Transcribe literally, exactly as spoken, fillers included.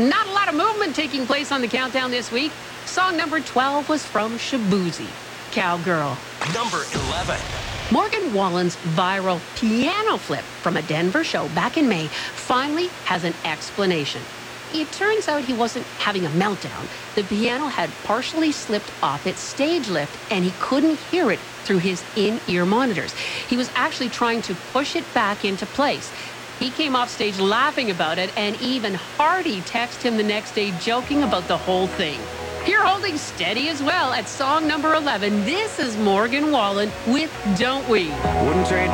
Not a lot of movement taking place on the countdown this week. Song number twelve was from Shaboozey, Cowgirl. Number eleven. Morgan Wallen's viral piano flip from a Denver show back in May finally has an explanation. It turns out he wasn't having a meltdown. The piano had partially slipped off its stage lift, and he couldn't hear it through his in-ear monitors. He was actually trying to push it back into place. He came off stage laughing about it, and even Hardy texted him the next day joking about the whole thing. You're holding steady as well at song number eleven. This is Morgan Wallen with Don't We? Wouldn't trade